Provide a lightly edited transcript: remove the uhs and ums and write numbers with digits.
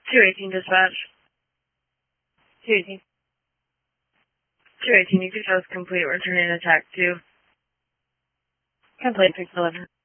218 dispatch. 218. 218, you could just complete returning attack 2. Complete 611.